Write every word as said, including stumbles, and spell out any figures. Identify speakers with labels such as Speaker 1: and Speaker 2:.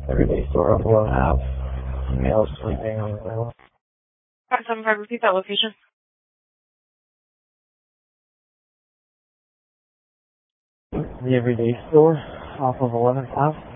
Speaker 1: Everyday store off eleven Ave. Male sleeping on the ground.
Speaker 2: five seven five, repeat that location.
Speaker 1: The Everyday store off of eleventh Ave.